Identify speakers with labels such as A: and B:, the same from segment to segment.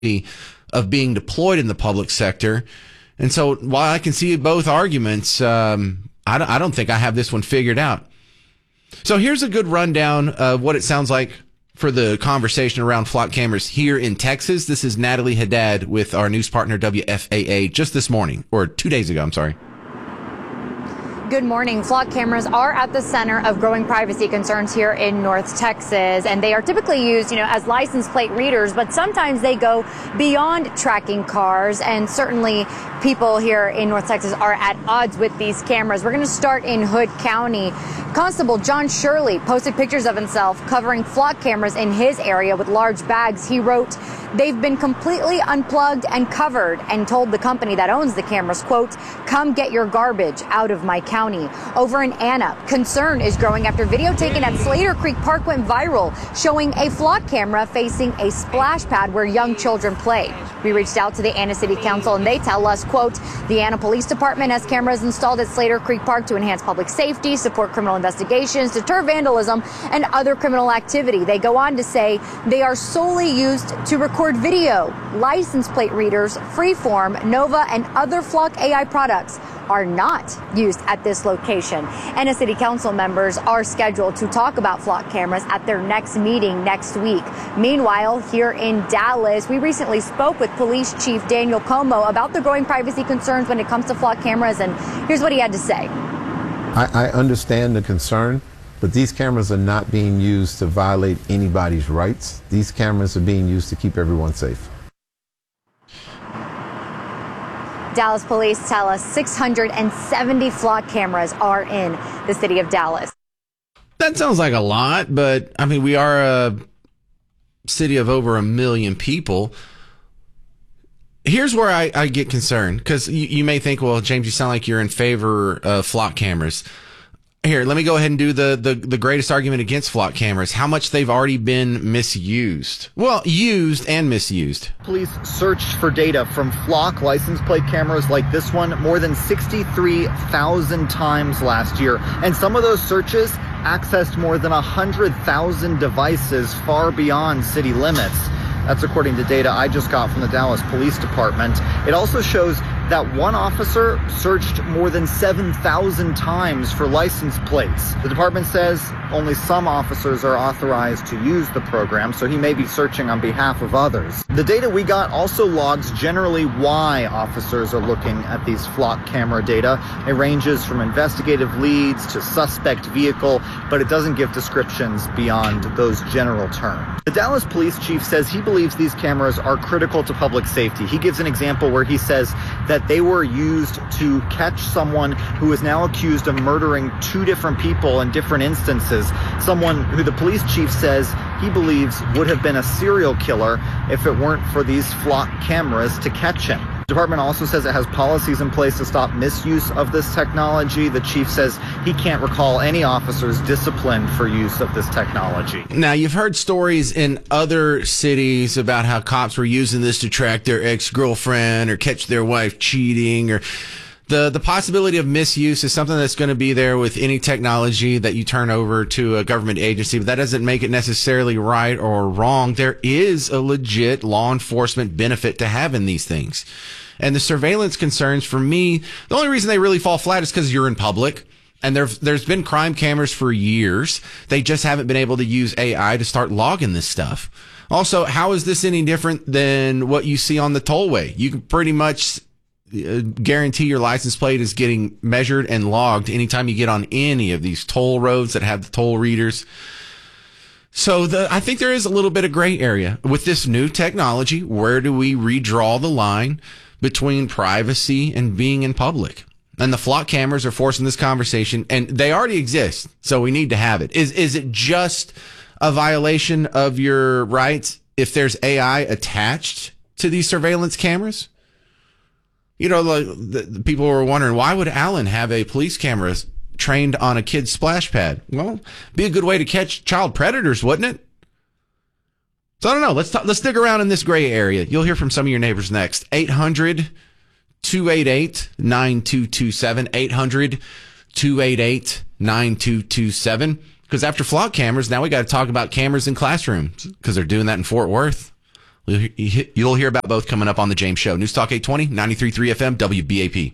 A: of being deployed in the public sector. And so while I can see both arguments, I don't think I have this one figured out. So here's a good rundown of what it sounds like for the conversation around flock cameras here in Texas. This is Natalie Haddad with our news partner WFAA just this morning, or 2 days ago, I'm sorry.
B: Good morning. Flock cameras are at the center of growing privacy concerns here in North Texas, and they are typically used, as license plate readers, but sometimes they go beyond tracking cars, and certainly people here in North Texas are at odds with these cameras. We're going to start in Hood County. Constable John Shirley posted pictures of himself covering flock cameras in his area with large bags. He wrote, "They've been completely unplugged and covered," and told the company that owns the cameras, quote, "Come get your garbage out of my county." Over in Anna, concern is growing after video taken at Slater Creek Park went viral, showing a flock camera facing a splash pad where young children play. We reached out to the Anna City Council, and they tell us, quote, "The Anna Police Department has cameras installed at Slater Creek Park to enhance public safety, support criminal investigations, deter vandalism, and other criminal activity." They go on to say they are solely used to record video. License plate readers, Freeform, Nova, and other Flock AI products are not used at this location. Anna City Council members are scheduled to talk about flock cameras at their next meeting next week. Meanwhile, here in Dallas, we recently spoke with Police Chief Daniel Como about the growing privacy concerns when it comes to flock cameras, and here's what he had to say.
C: I understand the concern, but these cameras are not being used to violate anybody's rights. These cameras are being used to keep everyone safe.
B: Dallas police tell us 670 flock cameras are in the city of Dallas.
A: That sounds like a lot, but I mean, we are a city of over 1 million people. Here's where I get concerned, because you may think, well, James, you sound like you're in favor of flock cameras. Here, let me go ahead and do the greatest argument against flock cameras, how much they've already been misused. Well, used and misused.
D: Police searched for data from flock license plate cameras like this one more than 63,000 times last year. And some of those searches accessed more than 100,000 devices far beyond city limits. That's according to data I just got from the Dallas Police Department. It also shows that one officer searched more than 7,000 times for license plates. The department says only some officers are authorized to use the program, so he may be searching on behalf of others. The data we got also logs generally why officers are looking at these flock camera data. It ranges from investigative leads to suspect vehicle, but it doesn't give descriptions beyond those general terms. The Dallas police chief says he believes these cameras are critical to public safety. He gives an example where he says that they were used to catch someone who is now accused of murdering 2 different people in different instances. Someone who the police chief says he believes would have been a serial killer if it weren't for these flock cameras to catch him. The department also says it has policies in place to stop misuse of this technology. The chief says he can't recall any officers disciplined for use of this technology.
A: Now, you've heard stories in other cities about how cops were using this to track their ex-girlfriend or catch their wife cheating, or the possibility of misuse is something that's going to be there with any technology that you turn over to a government agency, but that doesn't make it necessarily right or wrong. There is a legit law enforcement benefit to having these things. And the surveillance concerns, for me, the only reason they really fall flat is because you're in public. And there's been crime cameras for years. They just haven't been able to use AI to start logging this stuff. Also, how is this any different than what you see on the tollway? You can pretty much guarantee your license plate is getting measured and logged anytime you get on any of these toll roads that have the toll readers. So I think there is a little bit of gray area with this new technology. Where do we redraw the line between privacy and being in public? And the flock cameras are forcing this conversation, and they already exist, so we need to have it. Is it just a violation of your rights if there's AI attached to these surveillance cameras? You know, the people were wondering, why would Allen have a police camera trained on a kid's splash pad? Well, be a good way to catch child predators, wouldn't it? So I don't know. Let's dig around in this gray area. You'll hear from some of your neighbors next. 800-288-9227. 800-288-9227. Because after flock cameras, now we got to talk about cameras in classrooms, because they're doing that in Fort Worth. You'll hear about both coming up on the James Show. News Talk 820, 93.3 FM, WBAP.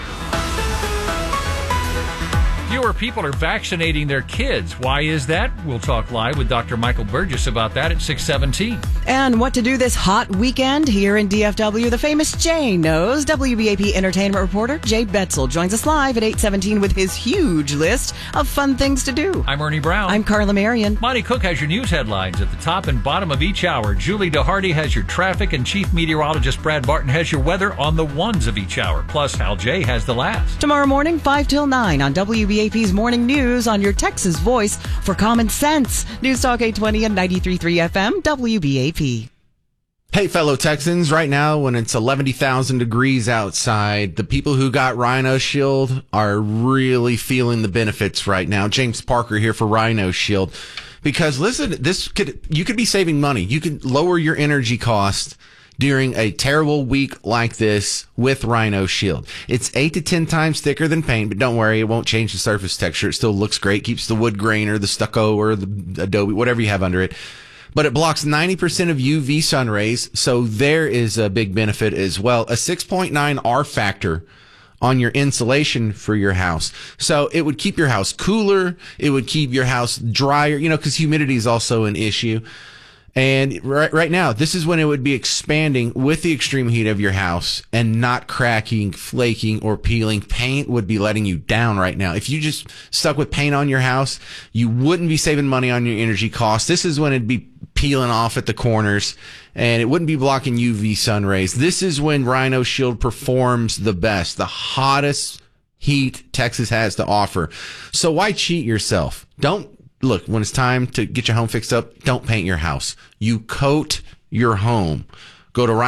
E: Fewer people are vaccinating their kids. Why is that? We'll talk live with Dr. Michael Burgess about that at 6:17.
F: And what to do this hot weekend here in DFW, the famous Jay knows. WBAP entertainment reporter Jay Betzel joins us live at 8:17 with his huge list of fun things to do.
E: I'm Ernie Brown.
F: I'm Carla Marion.
E: Monty Cook has your news headlines at the top and bottom of each hour. Julie DeHardy has your traffic, and Chief Meteorologist Brad Barton has your weather on the ones of each hour. Plus, Hal J has the last.
F: Tomorrow morning, 5 till 9 on WBAP's Morning News on your Texas voice for common sense. News Talk 820 and 93.3 FM, WBAP.
A: Hey, fellow Texans, right now when it's 11,000 degrees outside, the people who got Rhino Shield are really feeling the benefits right now. James Parker here for Rhino Shield. Because listen, you could be saving money. You could lower your energy cost during a terrible week like this with Rhino Shield. It's 8 to 10 times thicker than paint, but don't worry, it won't change the surface texture. It still looks great, keeps the wood grain or the stucco or the adobe, whatever you have under it. But it blocks 90% of UV sun rays, so there is a big benefit as well. A 6.9 R factor on your insulation for your house. So it would keep your house cooler. It would keep your house drier, because humidity is also an issue. And right now, this is when it would be expanding with the extreme heat of your house and not cracking, flaking, or peeling. Paint would be letting you down right now. If you just stuck with paint on your house, you wouldn't be saving money on your energy costs. This is when it'd be peeling off at the corners, and it wouldn't be blocking UV sun rays. This is when Rhino Shield performs the best, the hottest heat Texas has to offer. So why cheat yourself? Look, when it's time to get your home fixed up, don't paint your house. You coat your home. Go to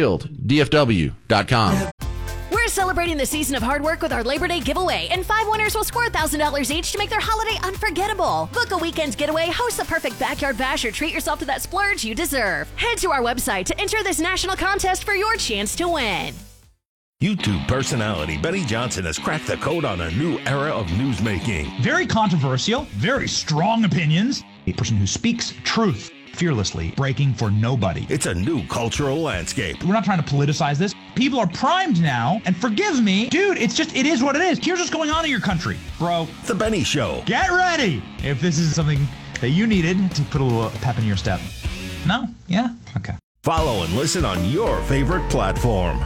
A: rhinoshielddfw.com.
G: We're celebrating the season of hard work with our Labor Day giveaway, and 5 winners will score $1,000 each to make their holiday unforgettable. Book a weekend getaway, host the perfect backyard bash, or treat yourself to that splurge you deserve. Head to our website to enter this national contest for your chance to win.
H: YouTube personality Benny Johnson has cracked the code on a new era of newsmaking.
I: Very controversial, very strong opinions. A person who speaks truth fearlessly, breaking for nobody.
H: It's a new cultural landscape.
I: We're not trying to politicize this. People are primed now, and forgive me, dude, it is what it is. Here's what's going on in your country, bro.
H: The Benny Show.
I: Get ready if this is something that you needed to put a little pep in your step. No? Yeah? Okay.
H: Follow and listen on your favorite platform.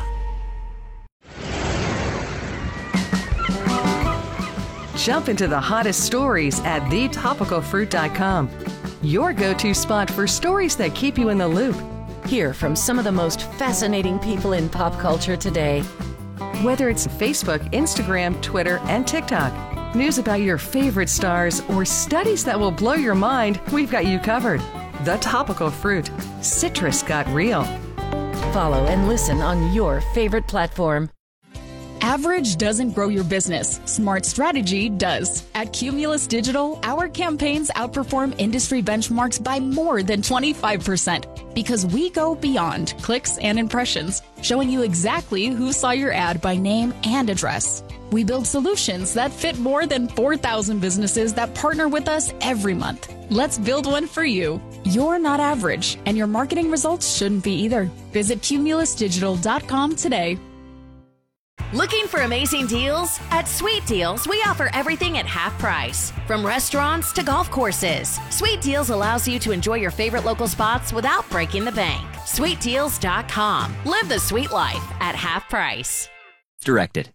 J: Jump into the hottest stories at thetopicalfruit.com. Your go-to spot for stories that keep you in the loop.
G: Hear from some of the most fascinating people in pop culture today.
J: Whether it's Facebook, Instagram, Twitter, and TikTok, news about your favorite stars, or studies that will blow your mind, we've got you covered. The Topical Fruit. Citrus got real.
G: Follow and listen on your favorite platform.
K: Average doesn't grow your business. Smart strategy does. At Cumulus Digital, our campaigns outperform industry benchmarks by more than 25% because we go beyond clicks and impressions, showing you exactly who saw your ad by name and address. We build solutions that fit more than 4,000 businesses that partner with us every month. Let's build one for you. You're not average, and your marketing results shouldn't be either. Visit cumulusdigital.com today.
G: Looking for amazing deals? At Sweet Deals, we offer everything at half price. From restaurants to golf courses, Sweet Deals allows you to enjoy your favorite local spots without breaking the bank. SweetDeals.com. Live the sweet life at half price.
L: Directed.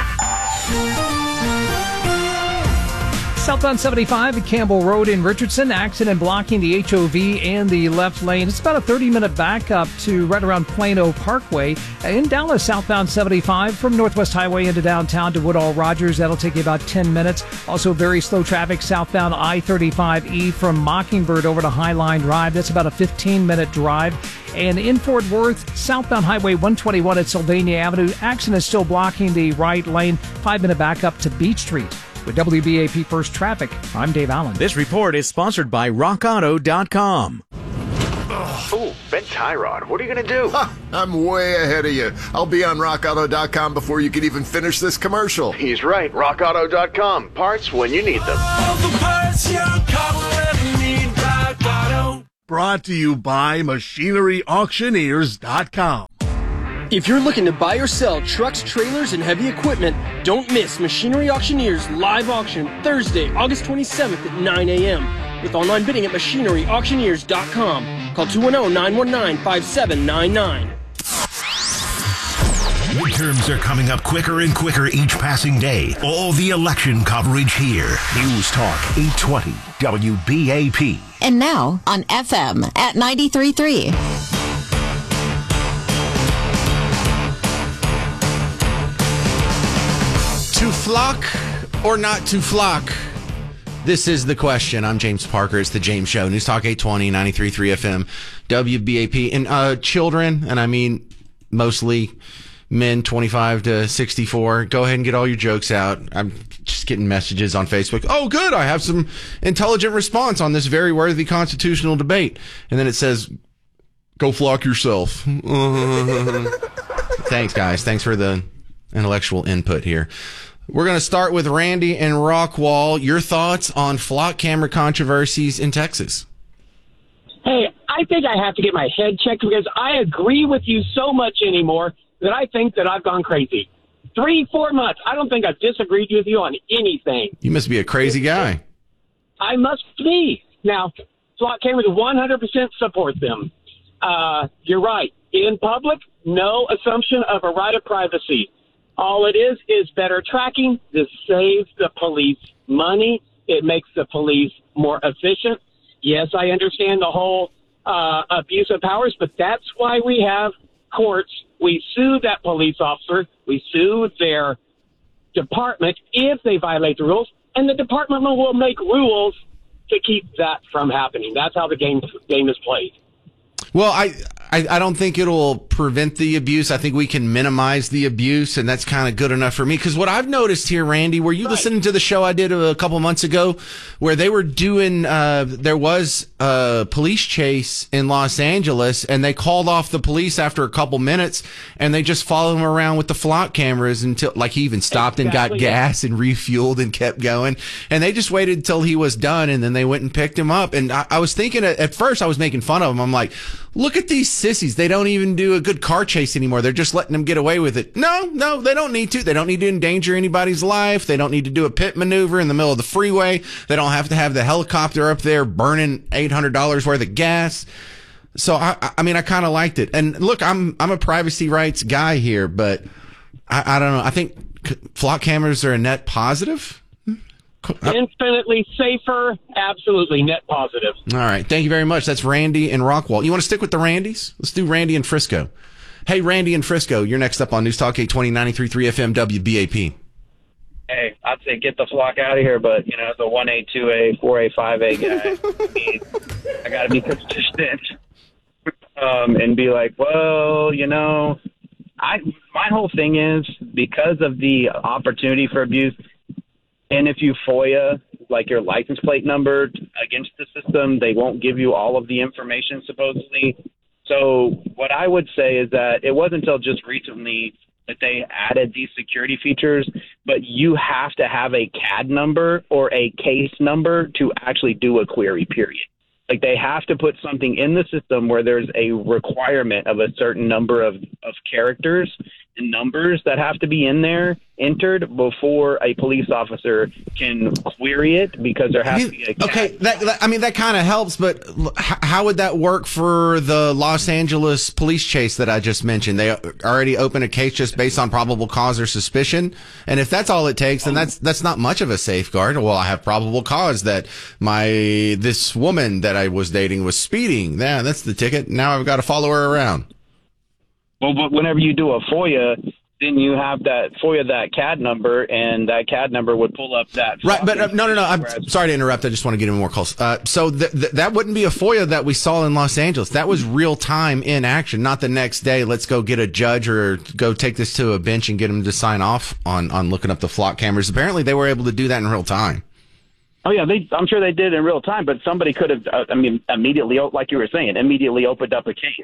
E: Southbound 75 at Campbell Road in Richardson. Accident blocking the HOV and the left lane. It's about a 30-minute backup to right around Plano Parkway. In Dallas, southbound 75 from Northwest Highway into downtown to Woodall Rogers. That'll take you about 10 minutes. Also very slow traffic southbound I-35E from Mockingbird over to Highline Drive. That's about a 15-minute drive. And in Fort Worth, southbound Highway 121 at Sylvania Avenue. Accident is still blocking the right lane. 5-minute backup to Beach Street. With WBAP First Traffic, I'm Dave Allen.
L: This report is sponsored by RockAuto.com.
M: Oh, Ben Tyrod, what are you going to do?
N: I'm way ahead of you. I'll be on RockAuto.com before you can even finish this commercial.
M: He's right. RockAuto.com. Parts when you need them.
O: All the parts your car will ever need. Rock Auto. Brought to you by MachineryAuctioneers.com.
P: If you're looking to buy or sell trucks, trailers, and heavy equipment, don't miss Machinery Auctioneers live auction Thursday, August 27th at 9 a.m. with online bidding at MachineryAuctioneers.com. Call 210-919-5799.
H: Midterms are coming up quicker and quicker each passing day. All the election coverage here. News Talk 820 WBAP.
Q: And now on FM at 93.3.
A: To flock or not to flock? This is the question. I'm James Parker. It's the James Show. News Talk 820, 93.3 FM, WBAP. And children, and I mean mostly men 25 to 64, go ahead and get all your jokes out. I'm just getting messages on Facebook. Oh, good. I have some intelligent response on this very worthy constitutional debate. And then it says, go flock yourself. Thanks, guys. Thanks for the intellectual input here. We're going to start with Randy and Rockwall. Your thoughts on flock camera controversies in Texas?
R: Hey, I think I have to get my head checked because I agree with you so much anymore that I think that I've gone crazy. 3-4 months. I don't think I've disagreed with you on anything.
A: You must be a crazy guy.
R: I must be. Now, flock cameras 100% support them. You're right. In public, no assumption of a right of privacy. All it is better tracking. This saves the police money. It makes the police more efficient. Yes, I understand the whole abuse of powers, but that's why we have courts. We sue that police officer. We sue their department if they violate the rules, and the department will make rules to keep that from happening. That's how the game is played.
A: Well, I don't think it'll prevent the abuse. I think we can minimize the abuse, and that's kind of good enough for me. Because what I've noticed here, Randy, were you listening to the show I did a couple months ago where they were doing, there was a police chase in Los Angeles, and they called off the police after a couple minutes, and they just followed him around with the flock cameras until, like, he even stopped and got gas and refueled and kept going. And they just waited till he was done, and then they went and picked him up. And I was thinking, at first I was making fun of him. I'm like, look at these sissies. They don't even do a good car chase anymore. They're just letting them get away with it. No, they don't need to. They don't need to endanger anybody's life. They don't need to do a pit maneuver in the middle of the freeway. They don't have to have the helicopter up there burning $800 worth of gas. So, I mean, I kind of liked it. And look, I'm a privacy rights guy here, but I don't know. I think flock cameras are a net positive.
R: Infinitely safer, absolutely net positive.
A: All right, thank you very much. That's Randy and Rockwall. You want to stick with the Randys? Let's do Randy and Frisco. Hey, Randy and Frisco, you're next up on News Talk 820 93.3 FM WBAP.
S: Hey, I'd say get the flock out of here, but, as a 1A, 2A, 4A, 5A guy, I got to be consistent and be like, well, my whole thing is because of the opportunity for abuse. And if you FOIA, like your license plate number against the system, they won't give you all of the information, supposedly. So what I would say is that it wasn't until just recently that they added these security features, but you have to have a CAD number or a case number to actually do a query, period. Like they have to put something in the system where there's a requirement of a certain number of characters and numbers that have to be in there entered before a police officer can query it, because there has to be a CAD.
A: Okay, that kind of helps, but how would that work for the Los Angeles police chase that I just mentioned? They already open a case just based on probable cause or suspicion, and if that's all it takes, then that's not much of a safeguard. Well, I have probable cause that this woman that I was dating was speeding. Yeah, that's the ticket. Now I've got to follow her around.
S: Well, but whenever you do a FOIA, then you have that FOIA, that CAD number, and that CAD number would pull up that.
A: Right, but no. I'm sorry to interrupt. I just want to get in more calls. So that wouldn't be a FOIA that we saw in Los Angeles. That was real time in action, not the next day. Let's go get a judge or go take this to a bench and get him to sign off on looking up the flock cameras. Apparently, they were able to do that in real time.
S: Oh, yeah, I'm sure they did in real time, but somebody could have, immediately, like you were saying, immediately opened up a case.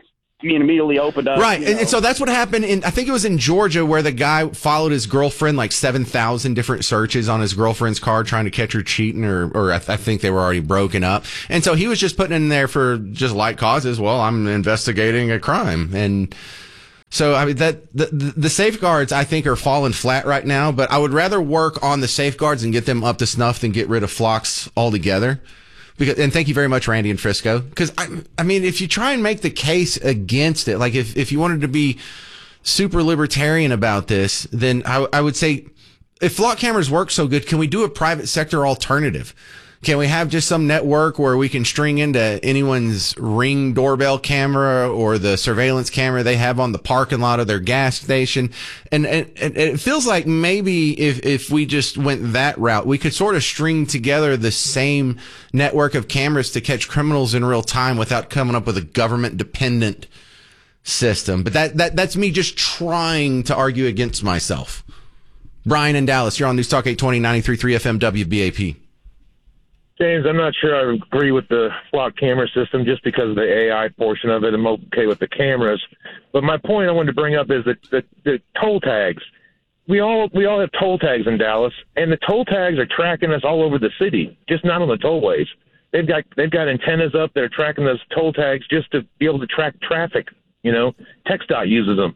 S: immediately opened up.
A: Right, and so that's what happened I think it was in Georgia, where the guy followed his girlfriend, like 7,000 different searches on his girlfriend's car trying to catch her cheating, or I think they were already broken up. And so he was just putting in there for just light causes. Well, I'm investigating a crime. And so, I mean, the safeguards, I think, are falling flat right now, but I would rather work on the safeguards and get them up to snuff than get rid of flocks altogether. And thank you very much, Randy and Frisco. Because, I mean, if you try and make the case against it, like if you wanted to be super libertarian about this, then I would say, if flock cameras work so good, can we do a private sector alternative? Can we have just some network where we can string into anyone's Ring doorbell camera or the surveillance camera they have on the parking lot of their gas station? And it feels like maybe if we just went that route, we could sort of string together the same network of cameras to catch criminals in real time without coming up with a government dependent system. But that's me just trying to argue against myself. Brian in Dallas, you're on News Talk 820, 93.3 FM WBAP.
O: James, I'm not sure I agree with the flock camera system just because of the AI portion of it. I'm okay with the cameras. But my point I wanted to bring up is that the toll tags. We all have toll tags in Dallas, and the toll tags are tracking us all over the city, just not on the tollways. They've got antennas up there tracking those toll tags just to be able to track traffic. TxDOT uses them.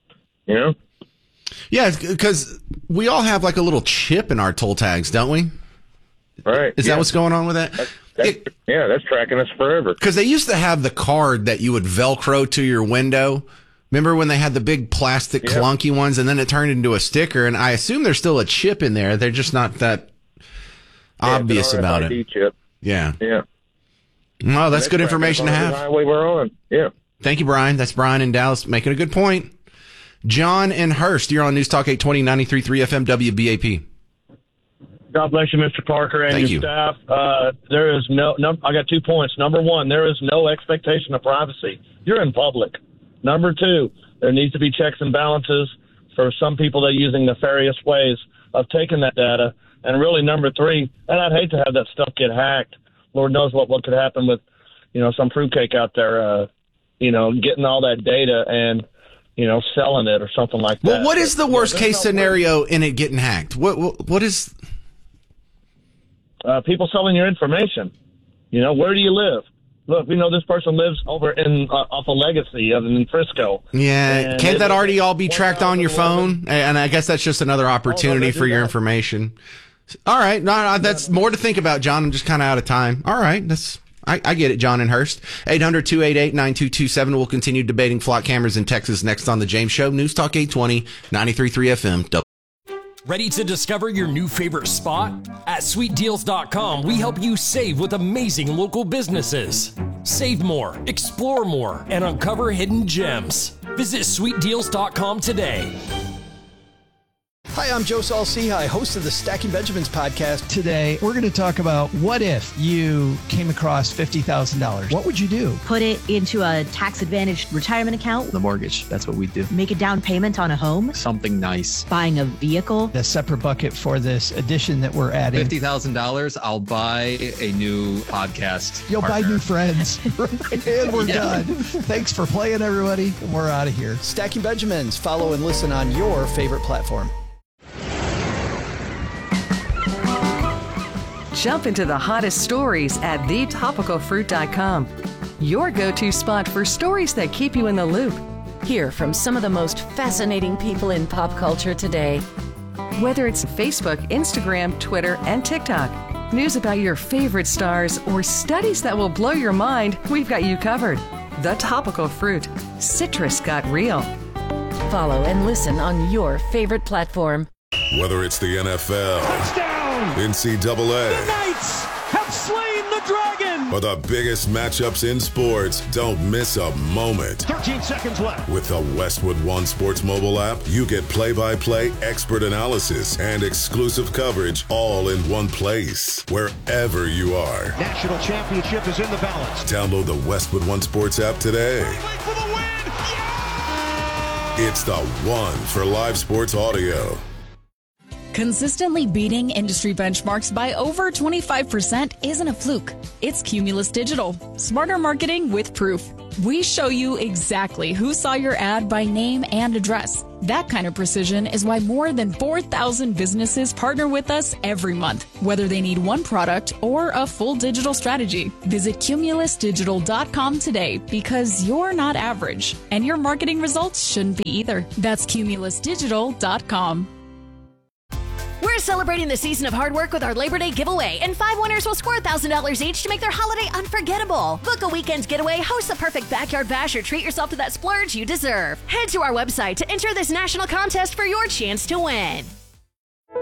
A: Yeah, because we all have like a little chip in our toll tags, don't we?
O: Right.
A: Is that what's going on with that?
O: That's tracking us forever.
A: Because they used to have the card that you would Velcro to your window. Remember when they had the big plastic clunky ones, and then it turned into a sticker? And I assume there's still a chip in there. They're just not that obvious about it.
O: Chip.
A: Yeah.
O: Yeah.
A: Well, that's good information to have.
O: The highway we're on. Yeah.
A: Thank you, Brian. That's Brian in Dallas making a good point. John in Hurst, you're on News Talk 820, 93.3 FM WBAP.
T: God bless you, Mr. Parker, and your staff. There is I got 2 points. Number one, there is no expectation of privacy. You're in public. Number two, there needs to be checks and balances for some people that are using nefarious ways of taking that data. And really, number three, and I'd hate to have that stuff get hacked. Lord knows what could happen with, some fruitcake out there, getting all that data and, selling it or something like that.
A: Well, what is the worst case scenario in it getting hacked? What is...
T: people selling your information. Where do you live? Look, we know this person lives over in off of Legacy in Frisco.
A: Yeah, can't that already all be tracked on your phone? And I guess that's just another opportunity for your information. All right, no, that's more to think about, John. I'm just kind of out of time. All right, I get it, John in Hurst. 800-288-9227. We'll continue debating flock cameras in Texas next on The James Show. News Talk 820, 93.3 FM.
U: Ready to discover your new favorite spot? At SweetDeals.com, we help you save with amazing local businesses. Save more, explore more, and uncover hidden gems. Visit SweetDeals.com today.
V: Hi, I'm Joe Saul-Sehy, host of the Stacking Benjamins podcast.
E: Today, we're going to talk about what if you came across $50,000? What would you do?
W: Put it into a tax-advantaged retirement account.
X: The mortgage, that's what we do.
W: Make a down payment on a home.
X: Something nice.
W: Buying a vehicle.
E: A separate bucket for this addition that we're adding.
X: $50,000, I'll buy a new podcast
E: You'll
X: partner.
E: buy new friends. And we're done. Thanks for playing, everybody. We're out of here.
V: Stacking Benjamins. Follow and listen on your favorite platform.
J: Jump into the hottest stories at thetopicalfruit.com. Your go-to spot for stories that keep you in the loop.
G: Hear from some of the most fascinating people in pop culture today.
J: Whether it's Facebook, Instagram, Twitter, and TikTok, news about your favorite stars, or studies that will blow your mind, we've got you covered. The Topical Fruit. Citrus got real.
G: Follow and listen on your favorite platform.
Y: Whether it's the NFL, touchdown, NCAA,
Z: the Knights have slain the dragon,
Y: or the biggest matchups in sports, don't miss a moment.
Z: 13 seconds left.
Y: With the Westwood One Sports mobile app, you get play-by-play expert analysis and exclusive coverage all in one place, wherever you are.
Z: National championship is in the balance.
Y: Download the Westwood One Sports app today.
Z: For the win! Yeah!
Y: It's the one for live sports audio.
K: Consistently beating industry benchmarks by over 25% isn't a fluke. It's Cumulus Digital. Smarter marketing with proof. We show you exactly who saw your ad by name and address. That kind of precision is why more than 4,000 businesses partner with us every month, whether they need one product or a full digital strategy. Visit cumulusdigital.com today because you're not average, and your marketing results shouldn't be either. That's cumulusdigital.com.
G: We're celebrating the season of hard work with our Labor Day giveaway, and 5 winners will score $1,000 each to make their holiday unforgettable. Book a weekend getaway, host the perfect backyard bash, or treat yourself to that splurge you deserve. Head to our website to enter this national contest for your chance to win.